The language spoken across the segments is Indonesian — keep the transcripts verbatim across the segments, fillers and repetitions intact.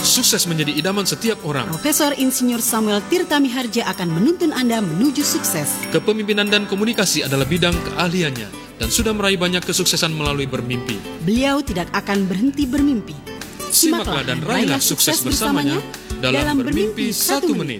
Sukses menjadi idaman setiap orang. Profesor Insinyur Samuel Tirta Miharja akan menuntun Anda menuju sukses. Kepemimpinan dan komunikasi adalah bidang keahliannya dan sudah meraih banyak kesuksesan melalui bermimpi. Beliau tidak akan berhenti bermimpi. Simaklah dan raihlah sukses bersamanya dalam Bermimpi Satu Menit.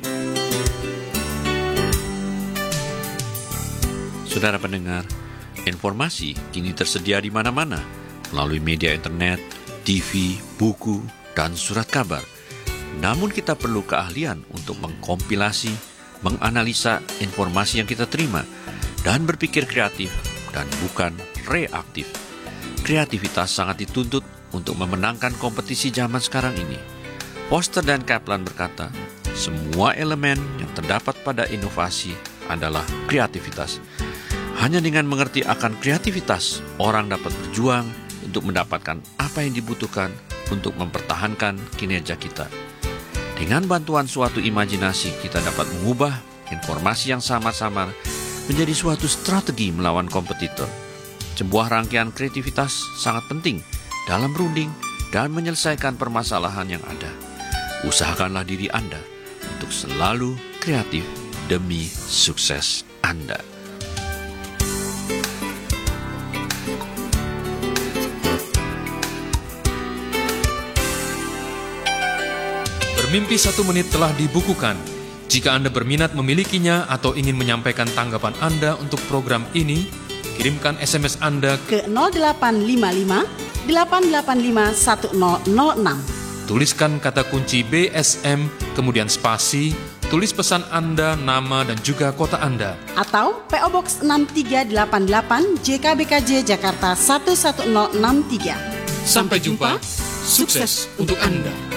Saudara pendengar, informasi kini tersedia di mana-mana melalui media internet, T V, buku, dan surat kabar. Namun kita perlu keahlian untuk mengkompilasi, menganalisa informasi yang kita terima, dan berpikir kreatif dan bukan reaktif. Kreativitas sangat dituntut untuk memenangkan kompetisi zaman sekarang ini. Foster dan Kaplan berkata, semua elemen yang terdapat pada inovasi adalah kreativitas. Hanya dengan mengerti akan kreativitas, orang dapat berjuang untuk mendapatkan apa yang dibutuhkan untuk mempertahankan kinerja kita. Dengan bantuan suatu imajinasi, kita dapat mengubah informasi yang samar-samar menjadi suatu strategi melawan kompetitor. Sebuah rangkaian kreativitas sangat penting dalam berunding dan menyelesaikan permasalahan yang ada. Usahakanlah diri Anda untuk selalu kreatif demi sukses Anda. Bermimpi Satu Menit telah dibukukan. Jika Anda berminat memilikinya atau ingin menyampaikan tanggapan Anda untuk program ini, kirimkan S M S Anda ke nol delapan lima lima delapan delapan lima satu nol nol enam. Tuliskan kata kunci B S M, kemudian spasi, tulis pesan Anda, nama, dan juga kota Anda. Atau P O Box enam tiga delapan delapan J K B K J Jakarta satu satu nol enam tiga. Sampai jumpa, sukses untuk Anda.